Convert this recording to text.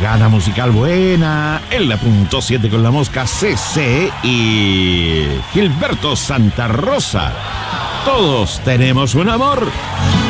madrugada musical buena. En la punto 7 con la Mosca CC y Gilberto Santa Rosa. Todos tenemos un amor.